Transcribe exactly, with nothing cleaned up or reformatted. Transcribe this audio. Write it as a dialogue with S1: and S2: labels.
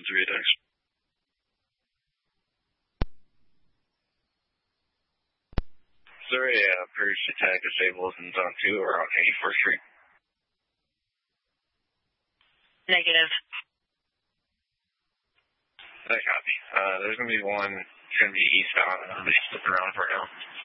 S1: ten three, thanks. Is there a uh, purge attack disabled in Zone two or on eighty-fourth Street?
S2: Negative.
S1: I copy. Uh, there's going to be one, it's going to be eastbound. I'm going to be slipping around for now.